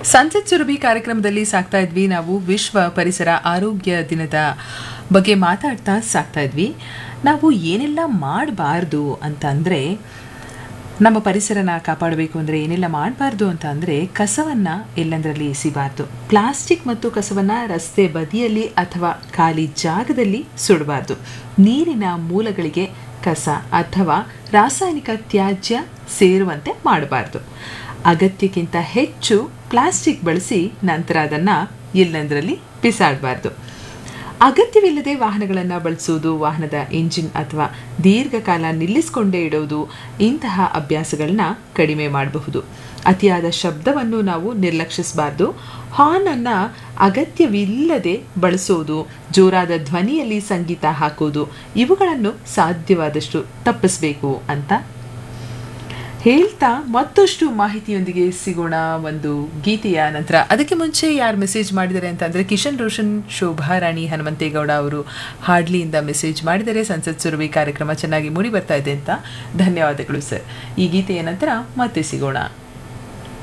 ಸಂಸತ್ ಸುರಭಿ ಕಾರ್ಯಕ್ರಮದಲ್ಲಿ ಸಾಕ್ತಾ ಇದ್ವಿ ನಾವು ವಿಶ್ವ ಪರಿಸರ ಆರೋಗ್ಯ ದಿನದ ಬಗ್ಗೆ ಮಾತಾಡ್ತಾ ಸಾಕ್ತಾ ಇದ್ವಿ. ನಾವು ಏನೆಲ್ಲ ಮಾಡಬಾರ್ದು ಅಂತ ಅಂದರೆ, ನಮ್ಮ ಪರಿಸರನ ಕಾಪಾಡಬೇಕು ಅಂದರೆ ಏನೆಲ್ಲ ಮಾಡಬಾರ್ದು ಅಂತ ಅಂದರೆ, ಕಸವನ್ನು ಎಲ್ಲಂದರಲ್ಲಿ ಎಸಿಬಾರ್ದು. ಪ್ಲಾಸ್ಟಿಕ್ ಮತ್ತು ಕಸವನ್ನು ರಸ್ತೆ ಬದಿಯಲ್ಲಿ ಅಥವಾ ಖಾಲಿ ಜಾಗದಲ್ಲಿ ಸುಡಬಾರ್ದು. ನೀರಿನ ಮೂಲಗಳಿಗೆ ಕಸ ಅಥವಾ ರಾಸಾಯನಿಕ ತ್ಯಾಜ್ಯ ಸೇರುವಂತೆ ಮಾಡಬಾರ್ದು. ಅಗತ್ಯಕ್ಕಿಂತ ಹೆಚ್ಚು ಪ್ಲಾಸ್ಟಿಕ್ ಬಳಸಿ ನಂತರ ಅದನ್ನು ಎಲ್ಲೆಂದರಲ್ಲಿ ಬಿಸಾಡಬಾರ್ದು. ಅಗತ್ಯವಿಲ್ಲದೆ ವಾಹನಗಳನ್ನು ಬಳಸುವುದು, ವಾಹನದ ಇಂಜಿನ್ ಅಥವಾ ದೀರ್ಘಕಾಲ ನಿಲ್ಲಿಸಿಕೊಂಡೇ ಇಡುವುದು, ಇಂತಹ ಅಭ್ಯಾಸಗಳನ್ನ ಕಡಿಮೆ ಮಾಡಬಹುದು. ಅತಿಯಾದ ಶಬ್ದವನ್ನು ನಾವು ನಿರ್ಲಕ್ಷಿಸಬಾರ್ದು. ಹಾರ್ನನ್ನು ಅಗತ್ಯವಿಲ್ಲದೆ ಬಳಸೋದು, ಜೋರಾದ ಧ್ವನಿಯಲ್ಲಿ ಸಂಗೀತ ಹಾಕೋದು, ಇವುಗಳನ್ನು ಸಾಧ್ಯವಾದಷ್ಟು ತಪ್ಪಿಸಬೇಕು ಅಂತ ಹೇಳ್ತಾ ಮತ್ತಷ್ಟು ಮಾಹಿತಿಯೊಂದಿಗೆ ಸಿಗೋಣ ಒಂದು ಗೀತೆಯ ನಂತರ. ಅದಕ್ಕೆ ಮುಂಚೆ ಯಾರು ಮೆಸೇಜ್ ಮಾಡಿದ್ದಾರೆ ಅಂತ ಅಂದರೆ, ಕಿಶನ್ ರೋಷನ್, ಶೋಭಾ ರಾಣಿ ಹನುಮಂತೇಗೌಡ ಅವರು ಹಾಡ್ಲಿಯಿಂದ ಮೆಸೇಜ್ ಮಾಡಿದರೆ, ಸಂಸತ್ ಸುರಭಿ ಕಾರ್ಯಕ್ರಮ ಚೆನ್ನಾಗಿ ಮೂಡಿ ಬರ್ತಾ ಇದೆ ಅಂತ ಧನ್ಯವಾದಗಳು ಸರ್. ಈ ಗೀತೆಯ ನಂತರ ಮತ್ತೆ ಸಿಗೋಣ.